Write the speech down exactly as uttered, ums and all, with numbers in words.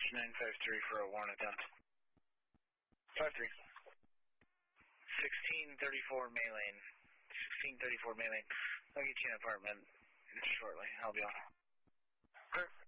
nine five three for a one attempt. five three. sixteen thirty-four May Lane. sixteen thirty-four May Lane. I'll get you an apartment shortly. I'll be on. Perfect.